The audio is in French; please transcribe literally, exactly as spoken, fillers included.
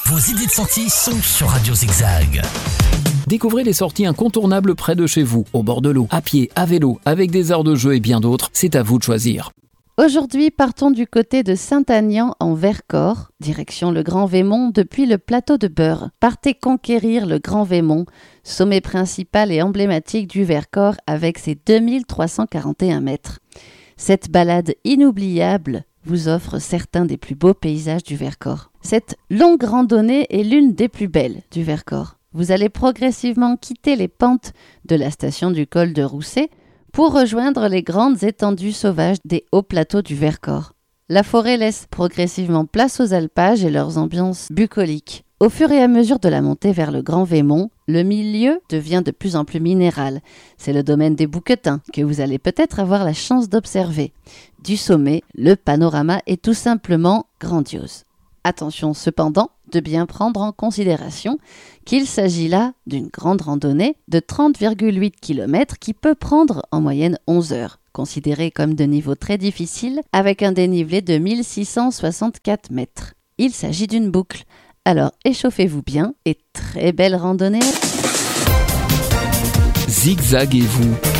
Vos idées de sortie sont sur Radio Zigzag. Découvrez les sorties incontournables près de chez vous, au bord de l'eau, à pied, à vélo, avec des aires de jeu et bien d'autres. C'est à vous de choisir. Aujourd'hui, partons du côté de Saint-Aignan en Vercors, direction le Grand Vémont depuis le plateau de Beure. Partez conquérir le Grand Vémont, sommet principal et emblématique du Vercors avec ses deux mille trois cent quarante et un mètres. Cette balade inoubliable vous offre certains des plus beaux paysages du Vercors. Cette longue randonnée est l'une des plus belles du Vercors. Vous allez progressivement quitter les pentes de la station du col de Rousset pour rejoindre les grandes étendues sauvages des hauts plateaux du Vercors. La forêt laisse progressivement place aux alpages et leurs ambiances bucoliques. Au fur et à mesure de la montée vers le Grand Vémont, le milieu devient de plus en plus minéral. C'est le domaine des bouquetins que vous allez peut-être avoir la chance d'observer. Du sommet, le panorama est tout simplement grandiose. Attention cependant de bien prendre en considération qu'il s'agit là d'une grande randonnée de trente virgule huit kilomètres qui peut prendre en moyenne onze heures, considérée comme de niveau très difficile avec un dénivelé de mille six cent soixante-quatre mètres. Il s'agit d'une boucle, alors échauffez-vous bien et très belle randonnée. Zigzag et vous.